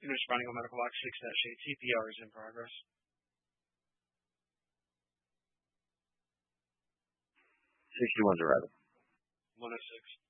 Finish running on medical box 6-8. CPR is in progress. 61's arrival. 106.